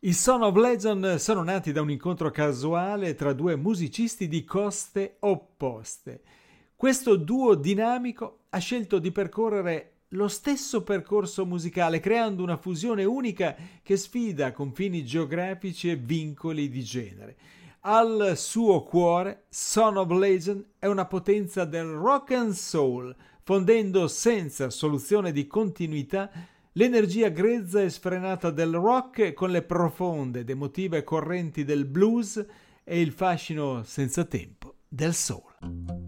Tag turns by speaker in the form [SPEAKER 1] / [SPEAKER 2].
[SPEAKER 1] I Son of Legend sono nati da un incontro casuale tra due musicisti di coste opposte. Questo duo dinamico ha scelto di percorrere lo stesso percorso musicale, creando una fusione unica che sfida confini geografici e vincoli di genere. Al suo cuore, Son of Legend è una potenza del rock and soul, fondendo senza soluzione di continuità l'energia grezza e sfrenata del rock con le profonde ed emotive correnti del blues e il fascino senza tempo del soul.